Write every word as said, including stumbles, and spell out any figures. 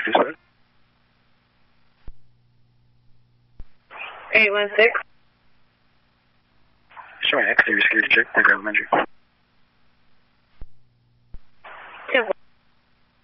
Who's that? eight one six. Sorry, X, your security check. Thank you, elementary.